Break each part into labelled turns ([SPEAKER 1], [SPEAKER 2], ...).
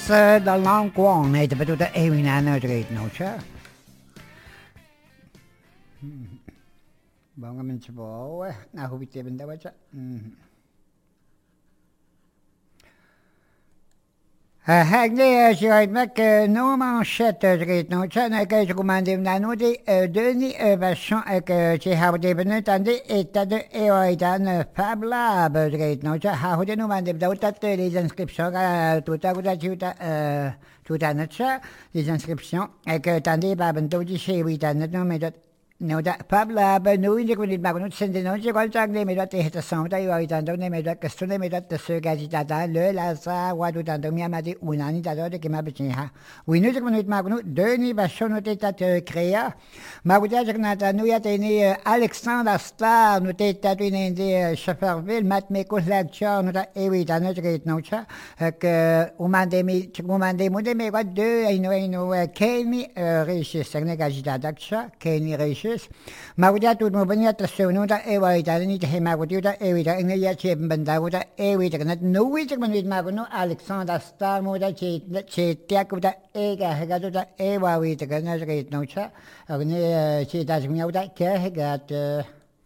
[SPEAKER 1] The long one heet bedoelt de Ewing aan uitreed nootje. Bange mensen bouwen. Nou, hoe het hebben dat wat je. Hagde je uit met normaal chat uitreed nootje. En ik heb commandé naar nou de niet version ik je hebben de benut aan de état de eeuwheid aan Fabla uitreed nootje. Hou de noem aan de dat les inscriptions tout à notre les inscriptions et que attendez pas ben tout chez oui dans notre mais no da Pabla ben nous il connaît pas nous c'est non je crois que mais là c'est ça ça il va dans mais là que ce mais là ce gazita dans le la ça wa tout dans mi amadi unani da que m'a besoin ha oui nous je connais pas nous deux ni va son état créa ma vous dire que nous y a tenu Alexandre Star nous état une des Schefferville mat me collection nous et oui dans notre nocha que au mandé mais quoi deux ino Kenny Riches c'est gazita d'action Kenny Riches Magudia tu mo banya ta sunu ta ewa ta ni te magudia ta ewi ta ngi ya che banda ko ta ewi ta na no wi ta man ma ko no Alexander Star mo ta che te ko ta e ga ha ga ta ewa wi ta na ga no cha ne che ta mi ta ke ha ga ta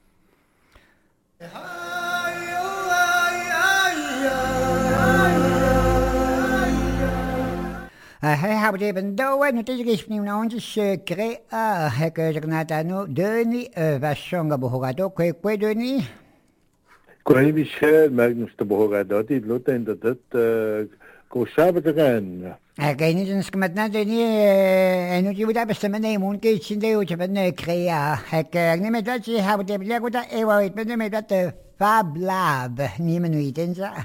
[SPEAKER 1] Hij had even door en het is nu nog eens secret. Hij kan zich naar nu Denis Vachonga behoort ook. Kijk, Denis.
[SPEAKER 2] Kwai Michel, Magnus de behoort die bloed en dat kooshabe te gaan.
[SPEAKER 1] Hij kan niet eens met naar Denis en nu je moet hebben stemmen nemen. Een keertje in de hoedje van de crea. Hij kan niet met dat je had even lekker dat eeuw uit met dat Fablab. Niet meer nu iets in zo.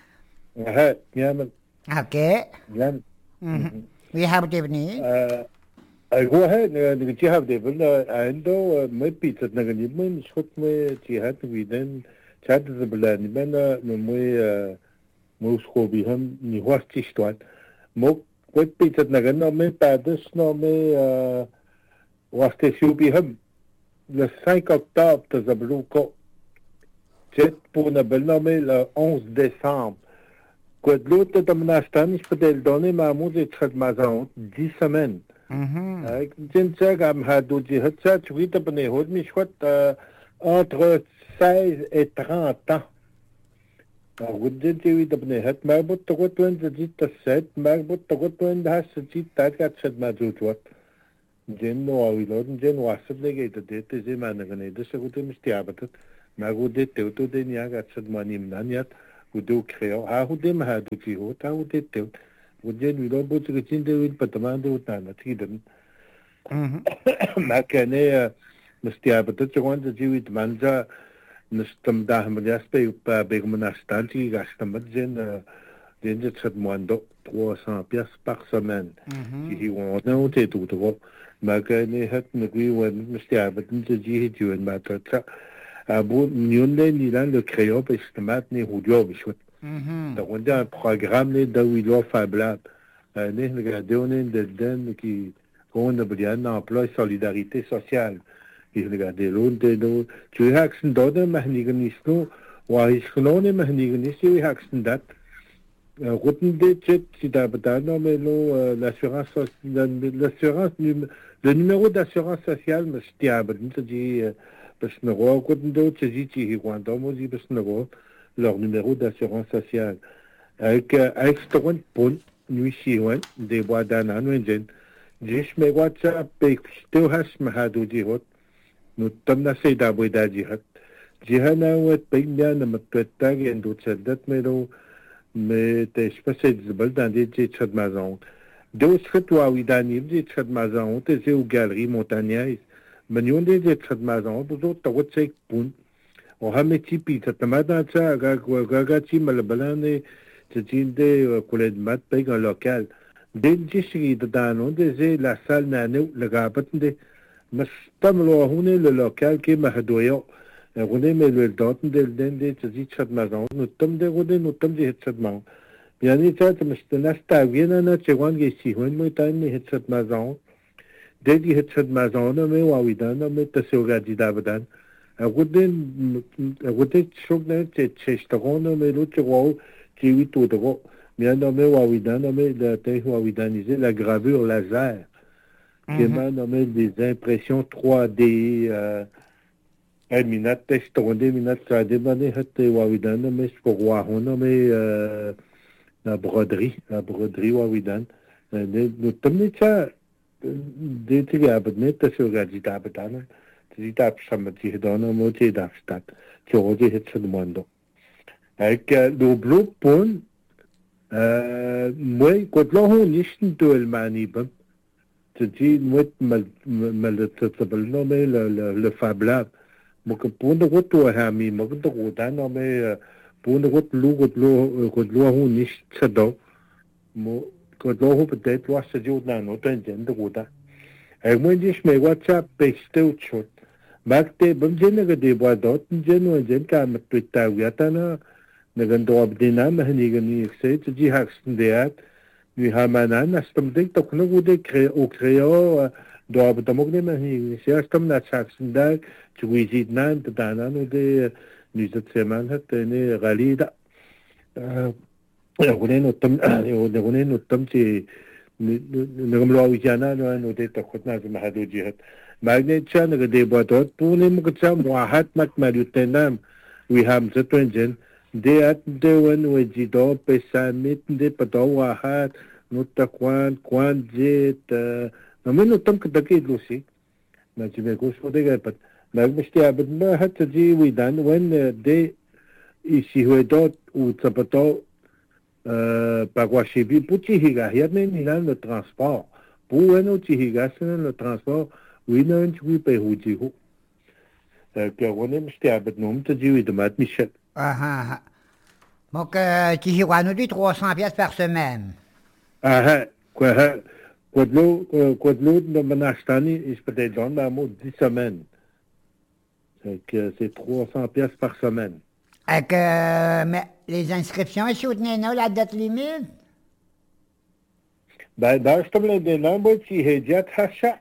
[SPEAKER 2] Ja, maar.
[SPEAKER 1] Oké.
[SPEAKER 2] Ja.
[SPEAKER 1] We hebben het even niet.
[SPEAKER 2] Go ahead, you have the and though maybe that Naganiman shot me, she had to be then chat the Blan, Bena, no more most hobby him, ni was one. Mo, what beats at Nagano, me, Paddis, no me, was the shoe be him. The 5 octobre de Zabruco, jet pour la Belnome le 11 décembre. Quand l'autre de mon instant, je peux le donner, ma mousse est très mazon, 10 semaines. Jinjag am Hadouji Hutchat, oui, de bonnet, mais je entre 16 et 30 ans. Vous dites, oui, de bonnet, het maar moet toch wat doen, ze ziet de set, maar moet toch wat doen, daar ze ziet, daar gaat ze maar zo wat. Jin no awi loden, jin wasap negate, dit is iemand een dus goed is stiabat. Maar goed dit, to den ja gaat ze maar niet naar hoe doe creo hoe dem ha doe je hoe dit hoe je nu dan moet je zien de patman doet na tiden maar kan mestia dat je gewoon dat je het manja nestam da hem ja speel op bij een stantie gastam met zijn het het mondo 300 pièces par semaine die gewoon nou te doen maar kan het met wie we mestia dat je het je maar dat Abo nyonde ni lan le créo parce que maintenant hudio bishut. Donc on a un programme là de Willow Fablab. Ne regardez on est dedans qui on a bien un emploi solidarité sociale. Il regardez l'autre de tu as accès d'ordre mahniganisno wa isknone mahniganisno tu as accès dat. Routen de chet si d'abdano mais l'assurance le numéro d'assurance sociale me stiable dit parce que nous avons leur numéro d'assurance sociale. Avec ce point, nous avons des bois d'annan, nous avons WhatsApp, nous avons dit, nous avons essayé d'avoir des jihad. Jihad, nous avons fait d'autres mais des spécialistes dans des jets de maison. Deux fois, oui, dans des jets de maison, des galeries montagnaises. Men yon de cette maison, vous autres, t'as votre sec poun. On a mis tipi, t'as matin, ça, gagati, malabalane, t'as de collègue mat, peg en local. Dès que de danon, des la salle nanou, le gabat de, mais tam le local qui m'a hadoyo. On est mais le dotten del den de cette maison, nous tom de rodé, nous tom de cette maison. Bien, il y a mais c'est nasta, viens à tu vois, ici, on m'a été cette maison. Dès que cette maison, mais wawidan, mais t'as surgadi d'abdan. À côté, choc d'un, c'est chestaron, mais l'autre rôle, qui est tout droit. bien nommé Wawidan, nommé le thé Wawidanisé, la gravure laser, qui m'a nommé des impressions 3D, minat testonde, minat sade, mané hâte Wawidan, nommé Sporwahon, nommé la broderie Wawidan. Nous sommes des tigabes, sur la ditabetana, ditab samati, dans le moitié d'Afstat, qui aurait été ce monde. Avec le bleu pont, moi, quand l'on n'y est pas le manibam, tu dis, moi, le Fab Lab, moi, que pour le retour à Hami, moi, que le retour, non, mais pour le retour, quand l'on n'y est pas, moi, quand l'on peut-être, là, c'est du dans notre engine de retour. Et moi, je me vois ça, peste ou chose. Magte, bon, je n'ai que des bois d'autres, je n'ai pas de tout à nagandorab din na mahanigan ni di haksndeat ni hamanan astam dik tokno gude o creo doab tamog ni mahanigan si astam na haksndak chuizit nan tadana no de ni zatseman hat ne galida gunen utam gunen utam ti nagamlo wijana no de takotna mahadu jihad magnet cha nagade botot pune mukcha muahat mat marutenam we have zatwenjen de at de wen we jido pesamit de patawahat nutakwan jet no meno tam kadaki lusi na jibe ko so de pat magmishti abad ma hat ji we dan when de isi huedot u tsapato pagwashibi puti higa yadne nilan le transport pour eno ti higa le transport we no we pe huji hu que on est mishti abad nom te ji we de mat michel.
[SPEAKER 1] Donc, tu y vas nous dire 300 pièces par semaine.
[SPEAKER 2] Quoi de l'eau de Manastani, il se peut être dans la mode 10 semaines. C'est 300 pièces par semaine.
[SPEAKER 1] Mais les inscriptions, ils soutenaient nous la date limite?
[SPEAKER 2] Ben, je te le dis, non, moi, tu es déjà tacha.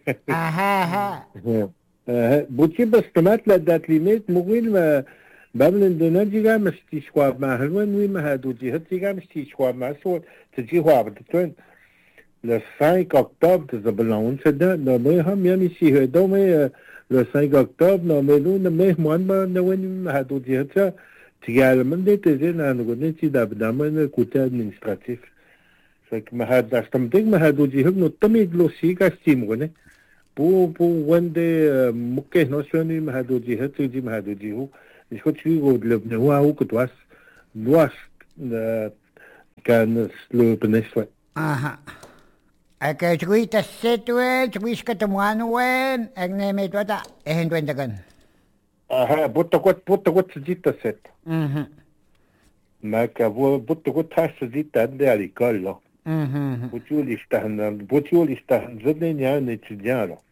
[SPEAKER 2] Bouti, parce que mettre la date limite, mourir, بابل دونجيغا مستي شواب ما هلوين وي ما هادو جهتيغا مستي شواب ما سو تجي هواب تتوين le 5 octobre de Zabelon seda no me ham yami si do me le 5 octobre no me lu no me mon ma no wen ma hadu jehta tigal man de te na no ne ti da da man côté administratif fait que ma had da stam ding ma hadu jehb no tami glosi ka stim gone pour wende mukke no shoni ma hadu jehta ji ma hadu jehu ich hatte le wow que toi kan le beneswe
[SPEAKER 1] tu weet dat zit wel, tu weet dat de man wel, ik neem het wat en 20 kan.
[SPEAKER 2] Botte dit dat zit. Maar ka botte tas dit dat de l'école là. Botiol staan zitten ja een étudiant là.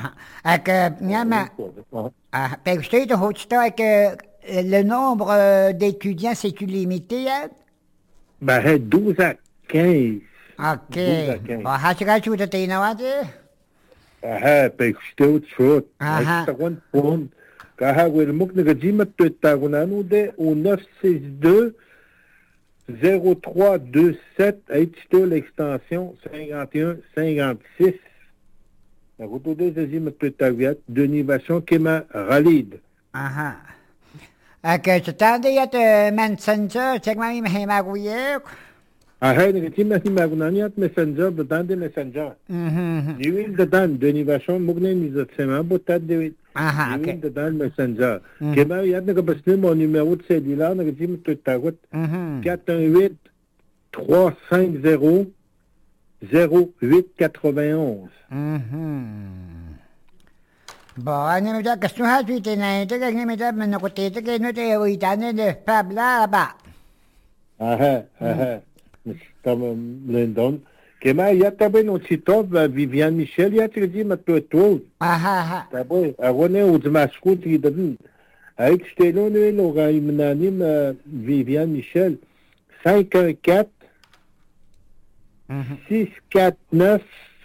[SPEAKER 1] Le nombre d'étudiants, c'est-tu limité?
[SPEAKER 2] Ben, 12 à 15.
[SPEAKER 1] OK. Hast du das Tinawaje?
[SPEAKER 2] Pekstelt short. One phone. Kaha wil muk nagajimat tuetagunanu de 962 0327 H2 l'extension 5156. La route de Zazim Tuetaviat, de Nivation Kema Ralid.
[SPEAKER 1] Tu t'as Messenger, check ma Hemagouye.
[SPEAKER 2] Negative Magunaniat Messenger, the Dande Messenger. You will the Dan, de Nivation Mugnen is a Sema, but that do it. You will the Dan Messenger. Kema Yadnaga Basnim, mon numéro de cellulaire, Negative Tuetagot, 418 350 0891.
[SPEAKER 1] Bon, on est qu'est-ce que tu as dit, tu n'as pas dit, mais tu as dit, côté, tu as dit, tu as dit, de Fab là-bas.
[SPEAKER 2] Lendon. Kema, il y a tabé non sitov, Viviane Michel, il y a dit, ma tout. Tabé, à René ou de Mascout, il donne. Avec Stelon, il aura une Viviane Michel, 514 649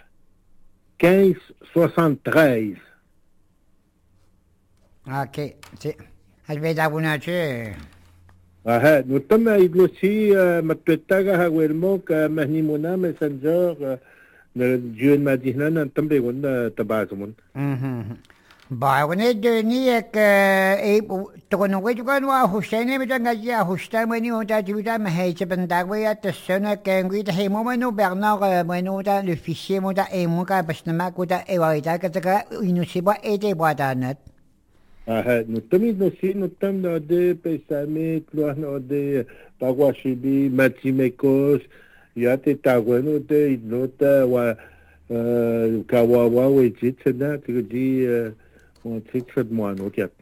[SPEAKER 2] 1573.
[SPEAKER 1] OK. Je vais t'abonner.
[SPEAKER 2] نتم إدلوسي متوتاغا هاويلموك مهنيمونا messenger جيون ما ديهنا نتم بيقولنا تبعزمون
[SPEAKER 1] Barne döniek tokonuritkan wa hustene mit an ja hustameni unta tuta me heite bandagwa ta sona kengui ta hemo menu Bernard menuta le fichier muta e muka basnama kuta e waita ka inusiba ete boadanat
[SPEAKER 2] نتم إدلوسي نتم نودي بيسامي كلوه نودي باغواشيبي ماتيميكوس ياتي تاغوانو دي إدلوتا و كاواوا ويجيتنا تجي وتكفد موانو تيات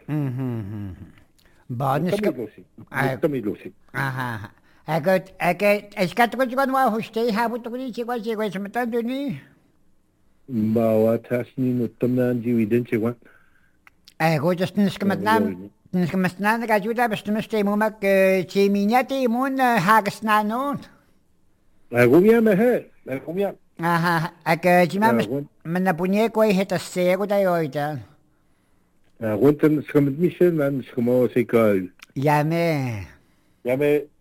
[SPEAKER 1] Barnes
[SPEAKER 2] نتم إدلوسي
[SPEAKER 1] aha agat eskatkan wa huste habu tukuni chikwa chikwa smatan duni
[SPEAKER 2] باوا تاسني نتم نانجي ويدن شوان
[SPEAKER 1] go just niskamatnan ga juda bestmeste mumak chiminyati mun hagsnanon
[SPEAKER 2] أقوم ما هي أقوم
[SPEAKER 1] aha jima manapunye ko heta sego da yoita
[SPEAKER 2] وانت نسخمت ميشن ما نسخمو سيكاو
[SPEAKER 1] yame
[SPEAKER 2] يا